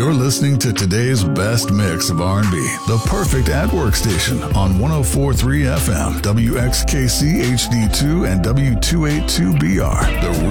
You're listening to today's best mix of R&B, the perfect at-work station on 104.3 FM, WXKC HD2 and W282BR, the